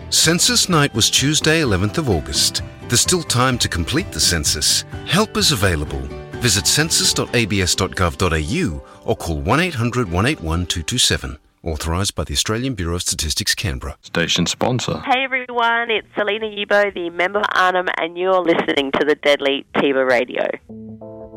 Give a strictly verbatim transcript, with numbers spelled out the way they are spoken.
Census night was Tuesday, eleventh of August. There's still time to complete the census. Help is available. Visit census dot a b s dot gov dot a u or call one eight hundred one eight one two two seven. Authorised by the Australian Bureau of Statistics, Canberra. Station sponsor. Hey everyone, it's Selena Yibo, the member of Arnhem, and you're listening to the Deadly Tiba Radio.